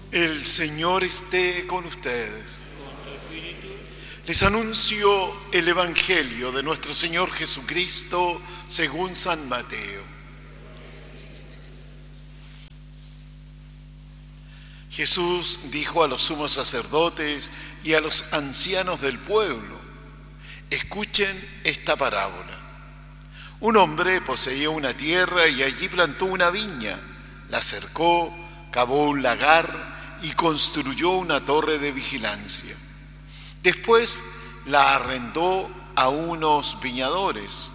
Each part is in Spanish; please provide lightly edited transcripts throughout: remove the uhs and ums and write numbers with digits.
El Señor esté con ustedes. Con tu espíritu. Les anuncio el Evangelio de nuestro Señor Jesucristo según San Mateo. Jesús dijo a los sumos sacerdotes y a los ancianos del pueblo: escuchen esta parábola. Un hombre poseía una tierra y allí plantó una viña, la cercó, cavó un lagar y construyó una torre de vigilancia. Después la arrendó a unos viñadores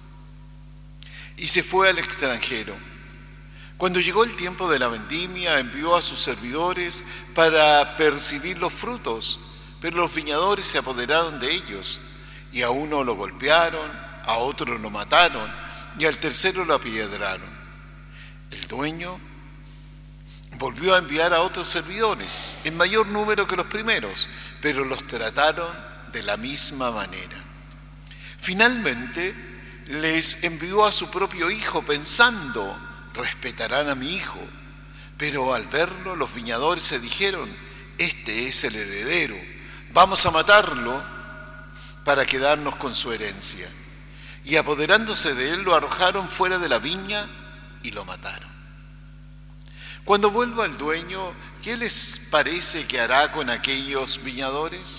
y se fue al extranjero. Cuando llegó el tiempo de la vendimia, envió a sus servidores para percibir los frutos, pero los viñadores se apoderaron de ellos, y a uno lo golpearon, a otro lo mataron, y al tercero lo apiedraron. El dueño volvió a enviar a otros servidores, en mayor número que los primeros, pero los trataron de la misma manera. Finalmente, les envió a su propio hijo pensando: respetarán a mi hijo. Pero al verlo, los viñadores se dijeron: este es el heredero, vamos a matarlo para quedarnos con su herencia. Y apoderándose de él, lo arrojaron fuera de la viña y lo mataron. Cuando vuelva el dueño, ¿qué les parece que hará con aquellos viñadores?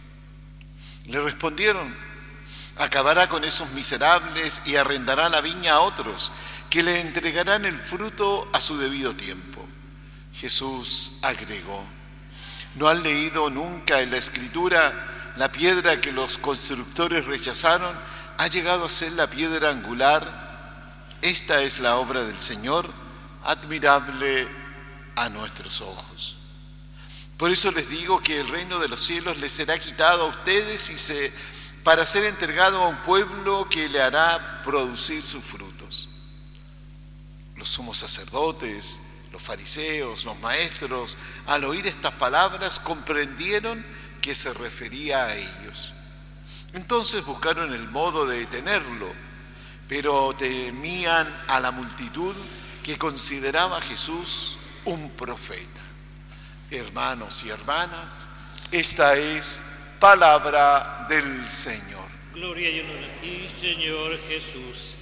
Le respondieron: acabará con esos miserables y arrendará la viña a otros, que le entregarán el fruto a su debido tiempo. Jesús agregó: ¿no han leído nunca en la Escritura: la piedra que los constructores rechazaron ha llegado a ser la piedra angular? Esta es la obra del Señor, admirable a nuestros ojos. Por eso les digo que el reino de los cielos les será quitado a ustedes para ser entregado a un pueblo que le hará producir sus frutos. Los sumos sacerdotes, los fariseos, los maestros, al oír estas palabras, comprendieron que se refería a ellos. Entonces buscaron el modo de detenerlo, pero temían a la multitud, que consideraba a Jesús un profeta. Hermanos y hermanas, esta es palabra del Señor. Gloria y honor a ti, Señor Jesús.